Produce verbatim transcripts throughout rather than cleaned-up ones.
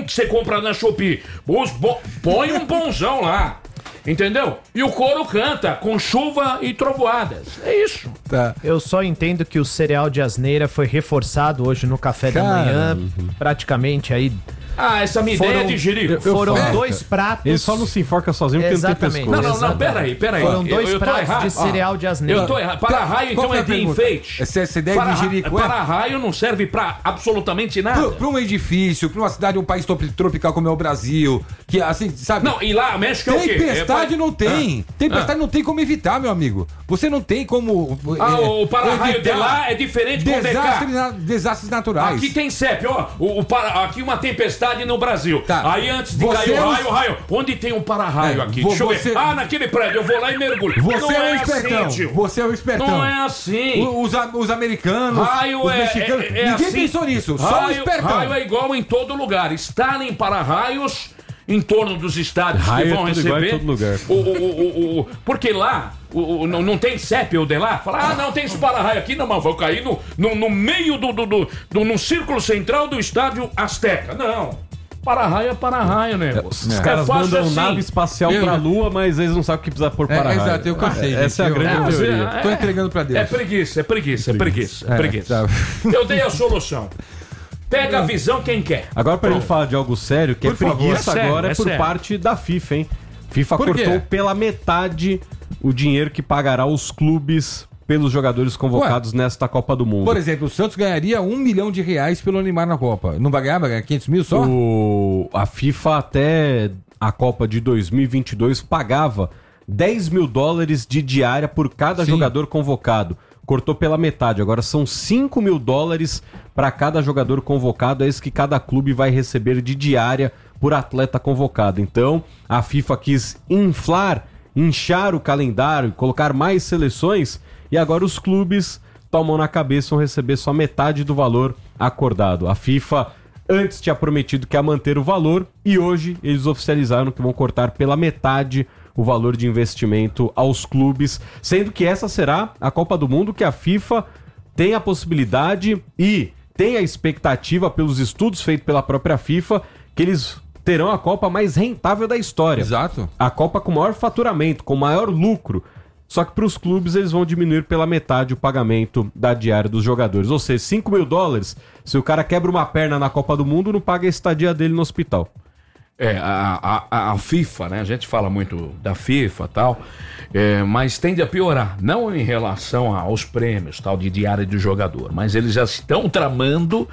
que você compra na Shopee. Os bo... Põe um bonzão lá. Entendeu? E o coro canta com chuva e trovoadas. É isso. Tá. Eu só entendo que o cereal de asneira foi reforçado hoje no café Cara, da manhã. uhum. Praticamente aí. Ah, essa minha Foram- ideia de Jerico. Foram falo. dois pratos. Ele só não se enforca sozinho porque não tem Exatamente. pescoço. Não, não, não, Exatamente. peraí, peraí. Foram dois eu, eu tô pratos errado. de cereal de asneira. Eu tô errado. Para-raio, Qual então, foi é a de pergunta? enfeite. Essa, essa ideia de Jerico é? Para-raio não serve pra absolutamente nada. Para um edifício, para uma cidade, um país top- tropical como é o Brasil, que assim, sabe? Não, e lá, México é o quê? Tempestade É, não tem. Ah. Tempestade não tem como evitar, meu amigo. Você não tem como. Ah, é, o para-raio de evitar lá é diferente com o desastre, D na- desastres naturais. Aqui tem C E P, ó. O, o para, aqui uma tempestade no Brasil. Tá. Aí antes de Você cair é o um- raio, o raio. Onde tem um para-raio É, aqui? vo- Deixa eu você- ver. Ah, naquele prédio. Eu vou lá e mergulho. Você não é o é espertão. assim, tio. Você é o espertão. Não é assim. O- Os, a- os americanos, Raio os é, mexicanos. é, é ninguém assim. pensou nisso. Só o Raio, espertão. raio é igual em todo lugar. Estarem para-raios em torno dos estádios Raio que é vão tudo igual em receber. todo lugar. O, o, o, o, porque lá o, o, não, não tem C E P ou de lá. Fala, ah, não, tem esse para-raio aqui. Não, mas vou cair no, no, no meio do, do, do, do no círculo central do estádio Azteca. Não. Para-raio é para-raio, né? Os caras fácil mandam assim. nave espacial Eu- pra lua, mas eles não sabem o que precisa pôr É, para raio. exato, eu cansei. Essa é a gente. grande Eu- mas teoria. é- Tô entregando pra Deus. É preguiça, é preguiça, é preguiça, é É, preguiça. tá. Eu dei a solução. Pega a visão quem quer. Agora, pra gente falar de algo sério, que Por é favor. preguiça É sério, agora, é, é por sério. parte da FIFA, hein? FIFA Por quê? cortou pela metade o dinheiro que pagará os clubes pelos jogadores convocados nesta Copa do Mundo. Por exemplo, o Santos ganharia um milhão de reais pelo Neymar na Copa. Não vai ganhar? Vai ganhar quinhentos mil só? O- a FIFA até a Copa de dois mil e vinte e dois pagava dez mil dólares de diária por cada Sim. jogador convocado. Cortou pela metade, agora são cinco mil dólares para cada jogador convocado, é isso que cada clube vai receber de diária por atleta convocado. Então, a FIFA quis inflar, inchar o calendário, colocar mais seleções, e agora os clubes tomam na cabeça, vão receber só metade do valor acordado. A FIFA antes tinha prometido que ia manter o valor, e hoje eles oficializaram que vão cortar pela metade o valor de investimento aos clubes, sendo que essa será a Copa do Mundo que a FIFA tem a possibilidade e tem a expectativa, pelos estudos feitos pela própria FIFA, que eles terão a Copa mais rentável da história. Exato. A Copa com maior faturamento, com maior lucro. Só que para os clubes eles vão diminuir pela metade o pagamento da diária dos jogadores. Ou seja, cinco mil dólares, se o cara quebra uma perna na Copa do Mundo, não paga a estadia dele no hospital. É, a, a, a FIFA, né? A gente fala muito da FIFA e tal, é, mas tende a piorar. Não em relação aos prêmios, tal, de diária do jogador, mas eles já estão tramando,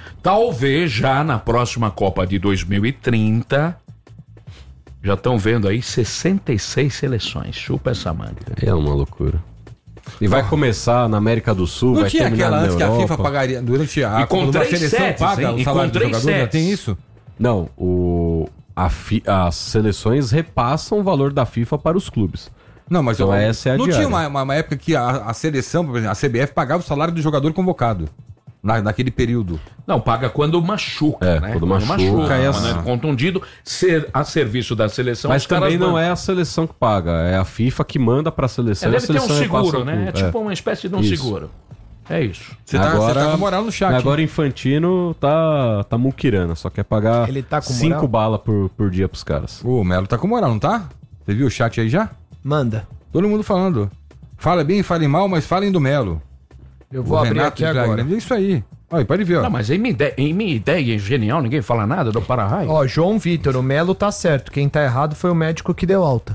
talvez já na próxima Copa de dois mil e trinta, já estão vendo aí sessenta e seis seleções. Chupa essa manga. É uma loucura. E vai começar na América do Sul, Não vai tinha terminar aquela na antes que a Europa. FIFA pagaria durante a E com quando uma três seleção sets, paga hein? o E salário com do três jogador? Já sets. tem isso? Não, o, a fi- as seleções repassam o valor da FIFA para os clubes. Não, mas Então eu- essa é a não diária. tinha uma, uma- uma época que a, a seleção, por exemplo, a C B F pagava o salário do jogador convocado na, naquele período. Não, paga quando machuca, É, né? quando machuca, é quando assim. é contundido, ser, a serviço da seleção. Mas os caras também não mandam. é a seleção que paga, é a FIFA que manda para a seleção. É, e a deve ter um seleção repassa seguro, ao né? É clube. tipo uma espécie de um Isso. seguro. É isso. Você tá, Agora- você tá com moral no chat. Agora Infantino tá, tá muquirana, só quer pagar Ele tá com cinco moral? balas por, por dia pros caras. O Melo tá com moral, não tá? Você viu o chat aí já? Manda. Todo mundo falando. Fala bem, falem mal, mas falem do Melo. Eu vou O abrir Renato aqui agora. Dragão, é isso aí. Olha, pode ver, ó. Não, mas em minha ideia, em minha ideia genial, ninguém fala nada do para-raio. Ó, João Vitor, o Melo tá certo. Quem tá errado foi o médico que deu alta.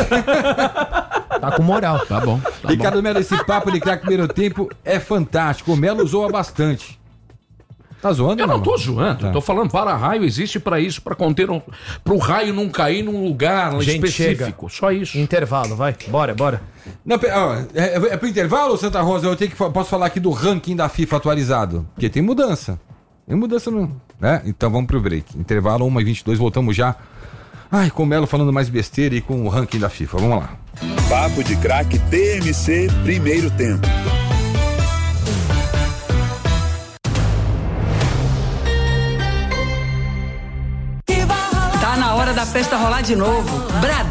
Tá com moral. Tá bom. Tá bom. Ricardo Melo, esse papo de craque primeiro tempo é fantástico. O Melo zoa bastante. Tá zoando Eu ou não tô zoando, Tá. eu tô falando para-raio existe pra isso, pra conter um. Pro raio não cair num lugar Gente, específico. Só isso. Intervalo, vai. Bora, bora. Não, pe- ó, é, é pro intervalo, Santa Rosa? Eu tenho que, fa- posso falar aqui do ranking da FIFA atualizado? Porque tem mudança. Tem mudança no. Né? Então vamos pro break. Intervalo uma e vinte e dois, voltamos já. Ai, com o Melo falando mais besteira e com o ranking da FIFA. Vamos lá. Papo de Craque T M C Primeiro Tempo. Tá na hora da festa rolar de novo. Bradesco.